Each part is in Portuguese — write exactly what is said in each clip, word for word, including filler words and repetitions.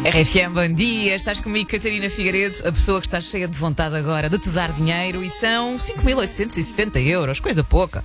R F M, bom dia. Estás comigo, Catarina Figueiredo, a pessoa que está cheia de vontade agora de te dar dinheiro, e são cinco mil oitocentos e setenta euros, coisa pouca.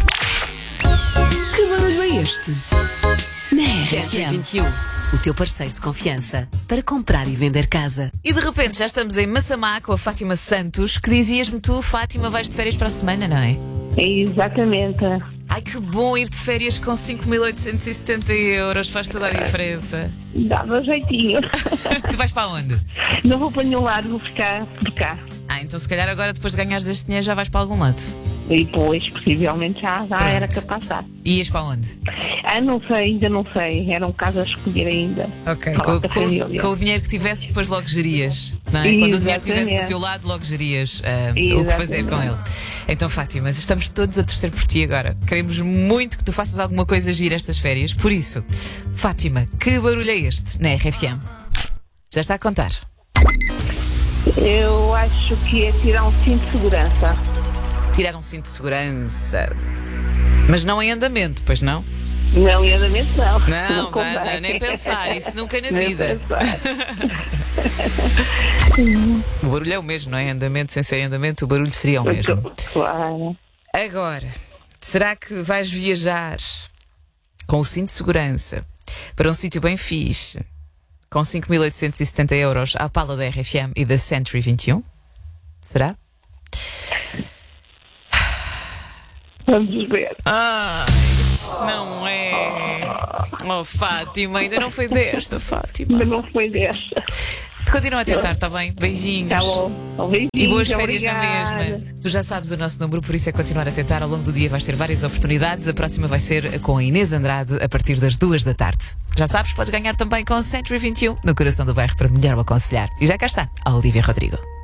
Que barulho é este? Na R F Century M vinte e um, o teu parceiro de confiança para comprar e vender casa. e de repente já estamos em Massamá com a Fátima Santos, que dizias-me tu, Fátima, vais de férias para a semana, não é? Exatamente. Ai, que bom ir de férias com cinco mil oitocentos e setenta euros, faz toda a diferença. Dava jeitinho. Tu vais para onde? Não vou para nenhum lado, vou ficar por cá. Ah, então se calhar agora depois de ganhares este dinheiro já vais para algum lado. E depois, possivelmente, já, já era capaz de dar. E ias para onde? Ah, não sei, ainda não sei. Era um caso a escolher ainda. Ok, Falar com, com a com- família. com o dinheiro que tivesse, depois logo gerias, não é? Quando o dinheiro estivesse do Exatamente. teu lado, logo gerias ah, o que fazer com ele. Então, Fátima, estamos todos a torcer por ti agora. Queremos muito que tu faças alguma coisa gira estas férias. Por isso, Fátima, que barulho é este na R F M? Já está a contar. Eu acho que é tirar um cinto de segurança. Tirar um cinto de segurança. Mas não em andamento, pois não? Não, em andamento não. Não, convém. nada, nem pensar. Isso nunca na Nem vida. pensar. O barulho é o mesmo, não é? Andamento sem ser andamento, o barulho seria o mesmo. Claro. Agora, será que vais viajar com o cinto de segurança para um sítio bem fixe, com cinco mil oitocentos e setenta euros à pala da R F M e da Century vinte e um? Será? Vamos ver. Ah, não é. Oh, Fátima, ainda não foi desta, Fátima. Mas não foi desta. Continua a tentar, está bem? Beijinhos. Tá bom. Beijinhos, E boas férias na obrigada. mesma. Tu já sabes o nosso número, por isso é continuar a tentar. Ao longo do dia vais ter várias oportunidades. A próxima vai ser com a Inês Andrade a partir das duas da tarde. Já sabes, podes ganhar também com a Century vinte e um no coração do bairro para melhor o aconselhar. E já cá está, a Olivia Rodrigo.